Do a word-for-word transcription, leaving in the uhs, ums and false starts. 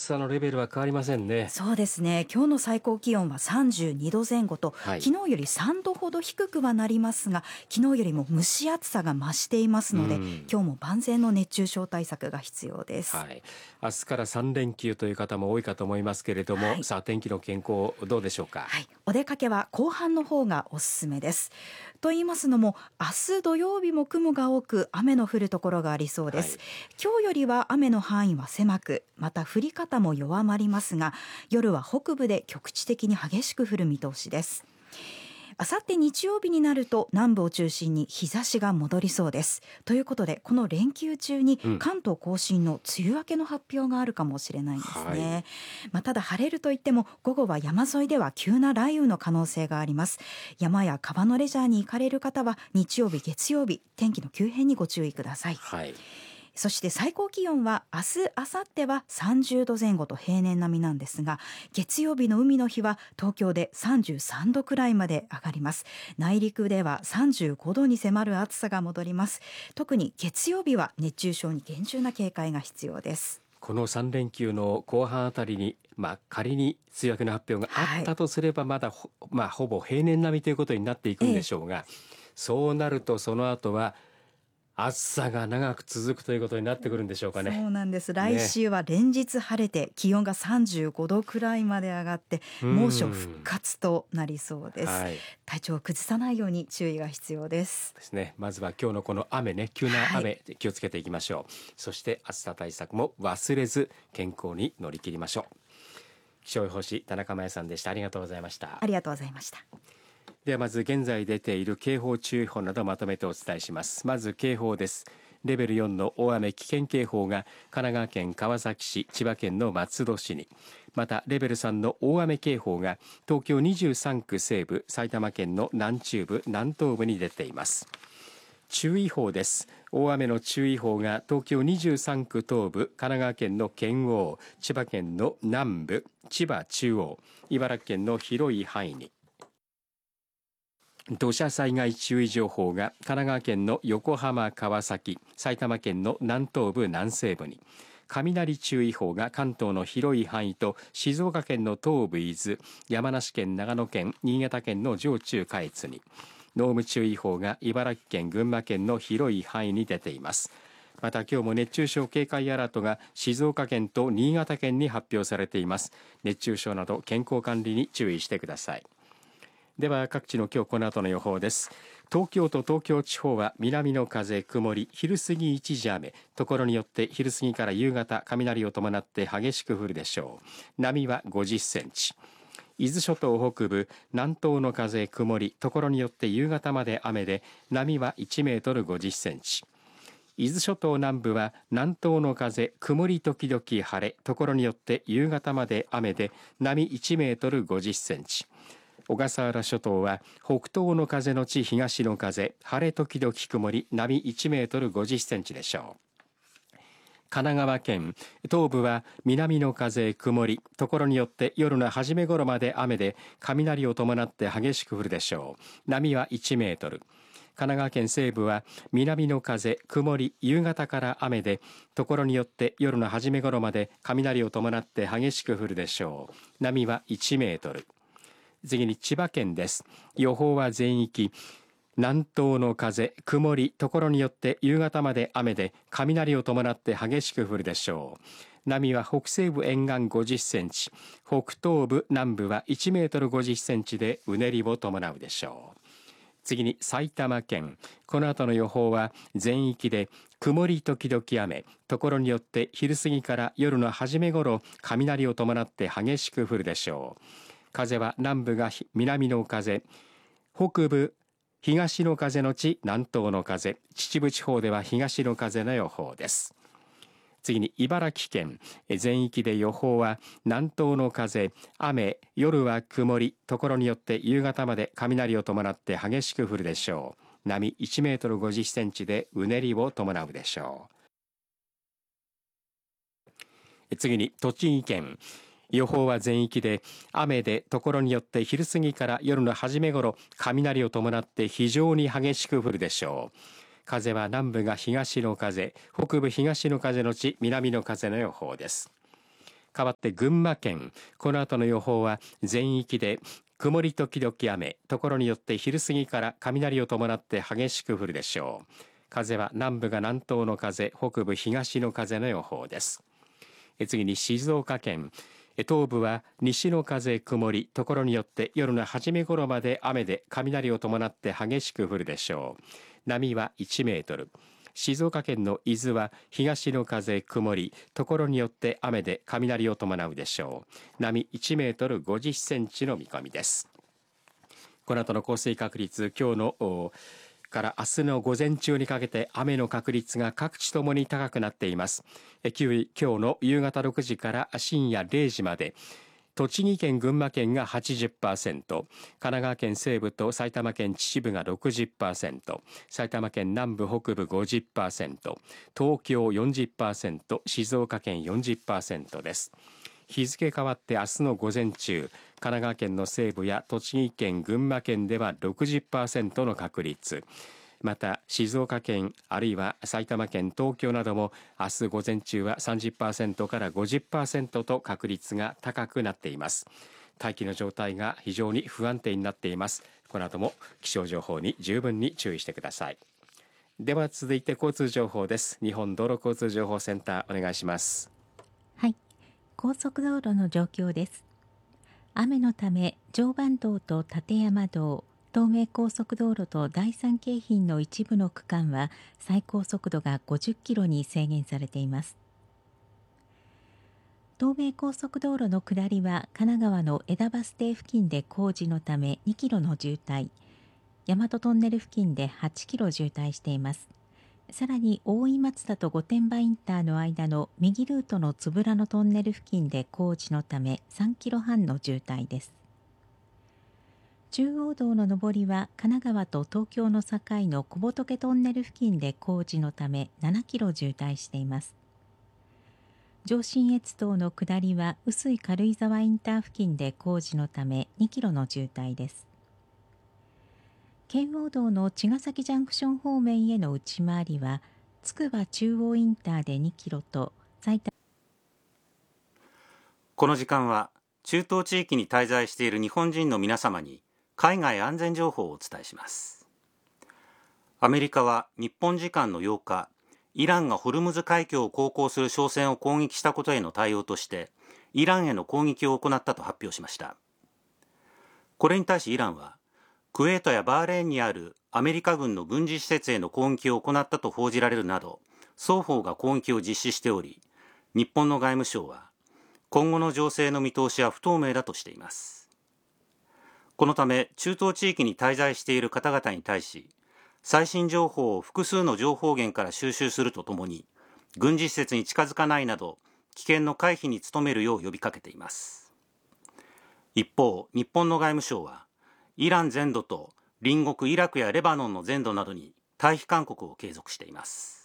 さのレベルは変わりませんね。 そうですね。今日の最高気温はさんじゅうにどぜん後と、はい、昨日よりさんどほど低くはなりますが、昨日よりも蒸し暑さが増していますので、今日も万全の熱中症対策が必要です。 はい、明日からさん連休という方も多いかと思いますけれども、はい、さあ天気の健康どうでしょうか。 はい、お出かけは後半の方がおすすめです。と言いますのも、明日土曜日も雲が多く雨の降るところがありそうです。はい、今日よりは雨の範囲は狭く、また降り方も弱まりますが、夜は北部で局地的に激しく降る見通しです。あさって日曜日になると南部を中心に日差しが戻りそうです。ということで、この連休中に関東甲信の梅雨明けの発表があるかもしれないんですね。はい、まあ、ただ晴れるといっても午後は山沿いでは急な雷雨の可能性があります。山や川のレジャーに行かれる方は日曜日月曜日天気の急変にご注意ください。はい、そして最高気温は明日明後日はさんじゅうどぜん後と平年並みなんですが、月曜日の海の日は東京でさんじゅうさんどくらいまで上がります。内陸ではさんじゅうごどに迫る暑さが戻ります。特に月曜日は熱中症に厳重な警戒が必要です。 このさん連休の後半あたりに、まあ、仮に梅雨明けの発表があったとすれば、まだ ほ,、まあ、ほぼ平年並みということになっていくんでしょうが、ええ、そうなるとその後は暑さが長く続くということになってくるんでしょうかね。 そうなんです。来週は連日晴れて、気温がさんじゅうごどくらいまで上がって猛暑復活となりそうです。はい、体調を崩さないように注意が必要です。 ですね。まずは今日のこの雨ね、急な雨、はい、気をつけていきましょう。そして暑さ対策も忘れず健康に乗り切りましょう。気象予報士田中真也さんでした。ありがとうございました。 ありがとうございました。 ではまず現在出ている警報注意報などをまとめてお伝えします。まず警報です。レベルよんの大雨危険警報が神奈川県川崎市、千葉県の松戸市に、またレベルさんの大雨警報が東京にじゅうさんく西部、埼玉県の南中部、南東部に出ています。注意報です。大雨の注意報が東京にじゅうさんく東部、神奈川県の県央、千葉県の南部、千葉中央、茨城県の広い範囲に、土砂災害注意情報が神奈川県の横浜、川崎、埼玉県の南東部、南西部に、雷注意報が関東の広い範囲と静岡県の東部、伊豆、山梨県、長野県、新潟県の上中下越に、濃霧注意報が茨城県、群馬県の広い範囲に出ています。また今日も熱中症警戒アラートが静岡県と新潟県に発表されています。熱中症など健康管理に注意してください。では各地の今日この後の予報です。東京と東京地方は南の風、曇り、昼過ぎ一時雨、ところによって昼過ぎから夕方雷を伴って激しく降るでしょう。波はごじゅっセンチ。伊豆諸島北部、南東の風、曇り、ところによって夕方まで雨で波はいちメートルごじゅっセンチ。伊豆諸島南部は南東の風、曇り時々晴れ、ところによって夕方まで雨で波いちメートルごじゅっセンチ。小笠原諸島は北東の風のち東の風、晴れ時々曇り、波いちメートルごじゅっセンチでしょう。神奈川県東部は南の風、曇り、ところによって夜の初め頃まで雨で雷を伴って激しく降るでしょう。波はいちメートル。神奈川県西部は南の風、曇り、夕方から雨で、ところによって夜の初め頃まで雷を伴って激しく降るでしょう。波はいちメートル。次に千葉県です。予報は全域南東の風、曇り、ところによって夕方まで雨で雷を伴って激しく降るでしょう。波は北西部沿岸ごじゅっセンチ、北東部南部はいちメートルごじゅっセンチでうねりを伴うでしょう。次に埼玉県、この後の予報は全域で曇り時々雨、ところによって昼過ぎから夜の初め頃雷を伴って激しく降るでしょう。風は南部が南の風、北部東の風のち南東の風、秩父地方では東の風の予報です。次に茨城県、全域で予報は南東の風、雨、夜は曇り、ところによって夕方まで雷を伴って激しく降るでしょう。波いちメートルごじゅっセンチでうねりを伴うでしょう。次に栃木県、予報は全域で雨で、ところによって昼過ぎから夜の初め頃雷を伴って非常に激しく降るでしょう。風は南部が東の風、北部東の風のち南の風の予報です。 変わって群馬県、この後の予報は全域で曇り時々雨、ところによって昼過ぎから雷を伴って激しく降るでしょう。風は南部が南東の風、北部東の風の予報です。次に静岡県、東部は西の風曇り、ところによって夜の初め頃まで雨で雷を伴って激しく降るでしょう。波はいちメートル。静岡県の伊豆は東の風曇り、ところによって雨で雷を伴うでしょう。波いちメートルごじゅっセンチの見込みです。この後の降水確率、今日のから明日の午前中にかけて雨の確率が各地ともに高くなっています。今日の夕方ろくじから深夜れいじまで、栃木県、群馬県が はちじゅっパーセント、神奈川県西部と埼玉県秩父が ろくじゅっパーセント、埼玉県南部北部 ごじゅっパーセント、東京 よんじゅっパーセント、静岡県 よんじゅっパーセント です。日付変わって明日の午前中、神奈川県の西部や栃木県、群馬県では ろくじゅっパーセント の確率、また静岡県あるいは埼玉県、東京なども明日午前中は さんじゅっパーセント から ごじゅっパーセント と確率が高くなっています。大気の状態が非常に不安定になっています。この後も気象情報に十分に注意してください。では続いて交通情報です。日本道路交通情報センター、お願いします。 はい、高速道路の状況です。雨のため常磐道と立山道、東名高速道路と第三京浜の一部の区間は最高速度がごじゅっキロに制限されています。東名高速道路の下りは神奈川の枝バス停付近で工事のためにキロの渋滞、大和トンネル付近ではちキロ渋滞しています。さらに大井松田と御殿場インターの間の右ルートのつぶらのトンネル付近で工事のためさんキロはんの渋滞です。中央道の上りは神奈川と東京の境の小仏トンネル付近で工事のためななキロ渋滞しています。上信越道の下りは碓氷軽井沢インター付近で工事のためにキロの渋滞です。圏央道の茅ヶ崎ジャンクション方面への内回りはつくば中央インターでにキロと埼玉。 この時間は中東地域に滞在している日本人の皆様に海外安全情報をお伝えします。アメリカは日本時間のようか、イランがホルムズ海峡を航行する商船を攻撃したことへの対応としてイランへの攻撃を行ったと発表しました。これに対しイランはクウェートやバーレーンにあるアメリカ軍の軍事施設への攻撃を行ったと報じられるなど、双方が攻撃を実施しており、日本の外務省は今後の情勢の見通しは不透明だとしています。このため中東地域に滞在している方々に対し、最新情報を複数の情報源から収集するとともに、軍事施設に近づかないなど危険の回避に努めるよう呼びかけています。一方、日本の外務省はイラン全土と隣国イラクやレバノンの全土などに退避勧告を継続しています。